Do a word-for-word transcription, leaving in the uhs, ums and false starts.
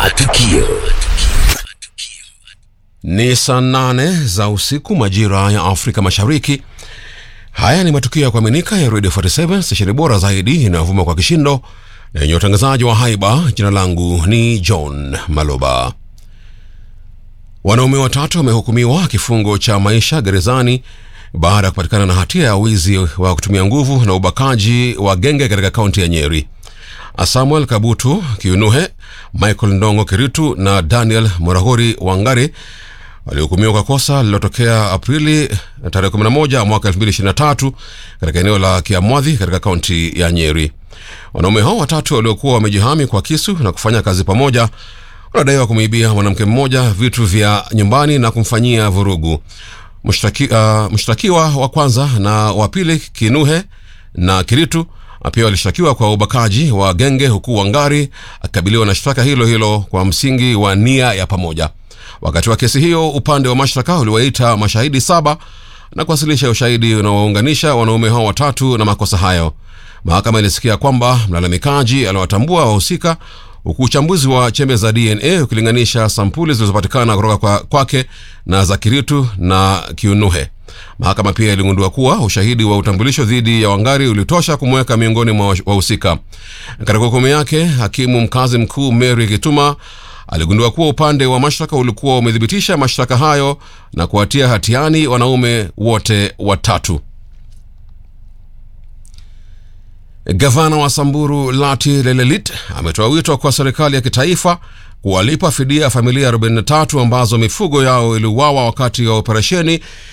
Matukio. Ni saa nane za usiku majira ya Afrika Mashariki. Haya ni matukio ya kuaminika ya Radio arobaini na saba, stesheni bora zaidi inayovuma kwa kishindo na yenye utangazaji wa haiba. Jina langu ni John Maloba. Wanaume watatu wamehukumiwa kifungo cha maisha gerezani baada ya kupatikana na hatia ya wizi wa kutumia nguvu na ubakaji wa genge katika kaunti ya Nyeri. Samuel Kabutu Kiunuhe, Michael Ndongo Kiritu na Daniel Morahori Wangari walihukumiwa kwa kosa lililotokea Aprili tarehe kumi na moja mwaka elfu mbili ishirini na tatu katika eneo la Kiamwadhi katika kaunti ya Nyeri. Wanaume hao watatu waliokuwa wamejihami kwa kisu na kufanya kazi pamoja wanadaiwa kumwibia mwanamke mmoja vitu vya nyumbani na kumfanyia vurugu. Mshtaki, uh, mshtakiwa wa kwanza na wa pili Kinuhe na Kiritu pia walishtakiwa kwa ubakaji wa genge, huku Wangari akabiliwa na shtaka hilo hilo kwa msingi wa nia ya pamoja. Wakati wa kesi hiyo, upande wa mashtaka uliwaita mashahidi saba na kuwasilisha ushahidi unaounganisha wanaume hao watatu na makosa hayo. Mahakama ilisikia kwamba mlalamikaji aliwatambua wahusika, huku uchambuzi wa chembe za D N A ukilinganisha sampuli zilizopatikana kutoka kwa kwake na za Kiritu na Kiunuhe. Mahakama pia iligundua kuwa ushahidi wa utambulisho dhidi ya Wangari ulitosha kumweka miongoni mwa wahusika. Katika hukumu yake, hakimu mkazi mkuu Mary Kituma aligundua kuwa upande wa mashtaka ulikuwa umedhibitisha mashtaka hayo na kuwatia hatiani wanaume wote watatu. Gavana wa Samburu Lati Lelelit ametoa wito kwa serikali ya kitaifa kuwalipa fidia familia arobaini na tatu ambazo mifugo yao iliuawa wakati wa operesheni